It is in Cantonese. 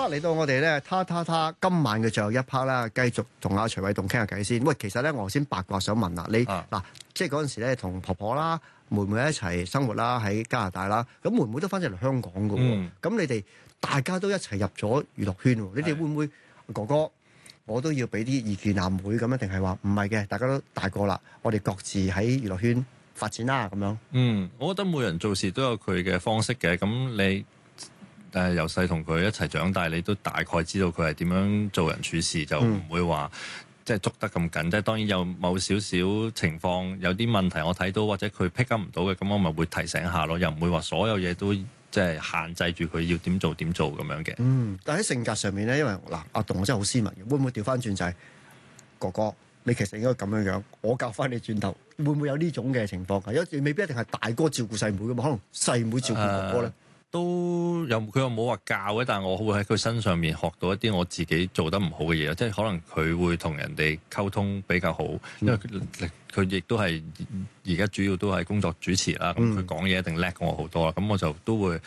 嚟到我哋咧，今晚嘅最後一 part 啦，繼續同阿徐偉棟傾下偈先。喂，其實咧，我先八卦想問啦，你嗱，即係嗰陣時咧，同婆婆啦、妹妹一齊生活啦，喺加拿大啦，咁妹妹都翻咗嚟香港㗎喎。咁你哋大家都一齊入咗娛樂圈喎，你哋會唔會哥哥？我都要俾啲意見阿妹咁樣，定係話唔係嘅？大家都大個啦，我哋各自喺娛樂圈發展啦，咁樣。 我覺得每人做事都有佢嘅方式嘅。咁你由細同佢一齊長大，你都大概知道佢係點樣做人處事，就唔會話即係捉得咁緊。即係當然有某少少情況，有啲問題我睇到或者佢 pick up 唔到嘅，咁我咪會提醒下咯。又唔會話所有嘢都即係限制住佢要點做咁樣嘅。 但喺性格上面咧，因為嗱阿棟我真係好斯文嘅，會唔會調翻轉就係哥哥？你其實應該咁樣樣，我教翻你轉頭，會唔會有呢種嘅情況㗎？有未必一定係大哥照顧細妹㗎嘛，可能細妹照顧哥哥咧。 都有佢又冇話教嘅，但係我會喺佢身上面學到一啲我自己做得唔好嘅嘢，即係可能佢會同人哋溝通比較好，因為佢亦都係而家主要都係工作主持啦，咁佢講嘢一定叻過我好多啦，咁我就都會